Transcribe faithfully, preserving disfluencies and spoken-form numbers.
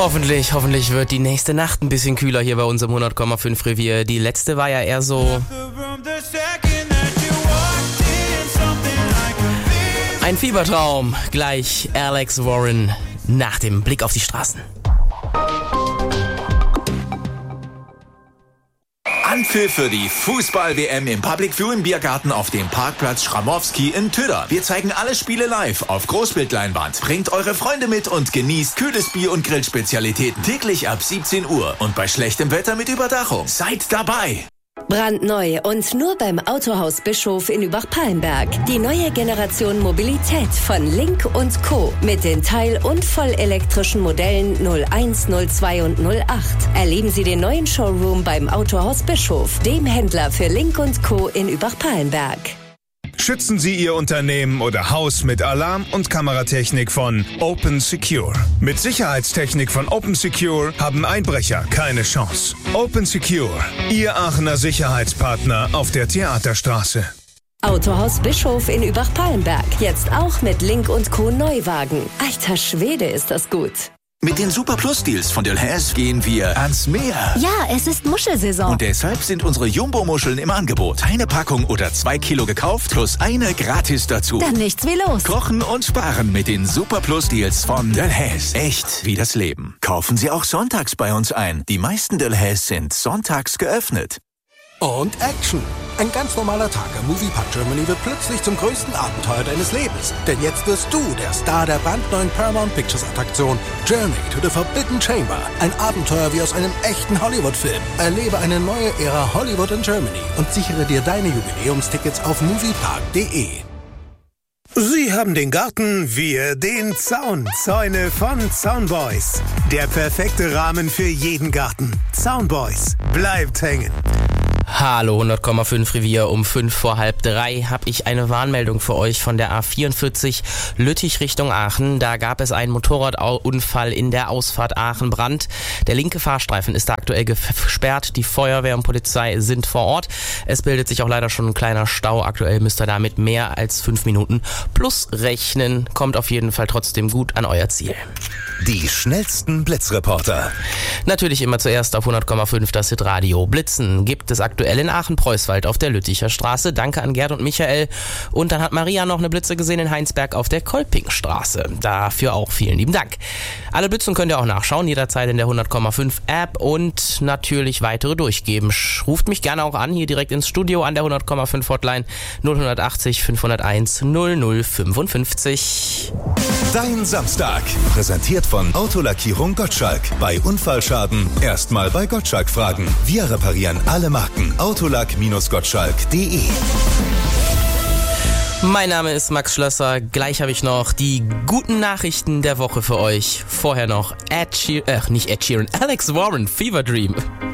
Hoffentlich, hoffentlich wird die nächste Nacht ein bisschen kühler hier bei uns im hundert Komma fünf Revier. Die letzte war ja eher so ein Fiebertraum. Gleich Alex Warren nach dem Blick auf die Straßen. Anpfiff für die Fußball-W M im Public View im Biergarten auf dem Parkplatz Schramowski in Tüder. Wir zeigen alle Spiele live auf Großbildleinwand. Bringt eure Freunde mit und genießt kühles Bier und Grillspezialitäten täglich ab siebzehn Uhr und bei schlechtem Wetter mit Überdachung. Seid dabei! Brandneu und nur beim Autohaus Bischof in Übach-Palenberg. Die neue Generation Mobilität von Link und Co. mit den teil- und vollelektrischen Modellen null eins, null zwei und null acht. Erleben Sie den neuen Showroom beim Autohaus Bischof, dem Händler für Link und Co. in Übach-Palenberg. Schützen Sie Ihr Unternehmen oder Haus mit Alarm- und Kameratechnik von Open Secure. Mit Sicherheitstechnik von Open Secure haben Einbrecher keine Chance. Open Secure, Ihr Aachener Sicherheitspartner auf der Theaterstraße. Autohaus Bischof in Übach-Palenberg. Jetzt auch mit Link und Co. Neuwagen. Alter Schwede, ist das gut. Mit den Super Plus Deals von Delhaize gehen wir ans Meer. Ja, es ist Muschelsaison. Und deshalb sind unsere Jumbo-Muscheln im Angebot. Eine Packung oder zwei Kilo gekauft, plus eine gratis dazu. Dann nichts wie los. Kochen und sparen mit den Super Plus Deals von Delhaize. Echt wie das Leben. Kaufen Sie auch sonntags bei uns ein. Die meisten Delhaize sind sonntags geöffnet. Und Action! Ein ganz normaler Tag am Moviepark Germany wird plötzlich zum größten Abenteuer deines Lebens. Denn jetzt wirst du der Star der brandneuen Paramount Pictures Attraktion Journey to the Forbidden Chamber. Ein Abenteuer wie aus einem echten Hollywood-Film. Erlebe eine neue Ära Hollywood in Germany und sichere dir deine Jubiläumstickets auf moviepark punkt de. Sie haben den Garten, wir den Zaun. Zäune von Zaunboys. Der perfekte Rahmen für jeden Garten. Zaunboys. Bleibt hängen. Hallo hundert Komma fünf Revier, um fünf vor halb drei habe ich eine Warnmeldung für euch von der A vierundvierzig Lüttich Richtung Aachen. Da gab es einen Motorradunfall in der Ausfahrt Aachen-Brand. Der linke Fahrstreifen ist da aktuell gesperrt. Die Feuerwehr und Polizei sind vor Ort. Es bildet sich auch leider schon ein kleiner Stau. Aktuell müsst ihr da mit mehr als fünf Minuten plus rechnen. Kommt auf jeden Fall trotzdem gut an euer Ziel. Die schnellsten Blitzreporter. Natürlich immer zuerst auf hundert Komma fünf das Hitradio. Blitzen gibt es aktuell in Aachen-Preußwald auf der Lütticher Straße. Danke an Gerd und Michael. Und dann hat Maria noch eine Blitze gesehen in Heinsberg auf der Kolpingstraße. Dafür auch vielen lieben Dank. Alle Blitzen könnt ihr auch nachschauen, jederzeit in der hundert Komma fünf App und natürlich weitere durchgeben. Ruft mich gerne auch an, hier direkt ins Studio an der hundert Komma fünf Hotline null achtzig fünfhunderteins null null fünfundfünfzig. Dein Samstag. Präsentiert von Autolackierung Gottschalk. Bei Unfallschaden erstmal bei Gottschalk fragen. Wir reparieren alle Marken. autolack Gottschalk punkt de. Mein Name ist Max Schlösser. Gleich habe ich noch die guten Nachrichten der Woche für euch. Vorher noch Ed Sheeran, äh, nicht Ed Sheeran, Alex Warren, Fever Dream.